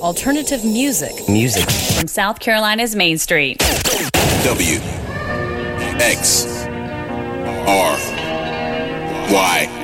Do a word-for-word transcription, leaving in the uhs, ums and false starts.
Alternative music. Music. From South Carolina's Main Street. W X R Y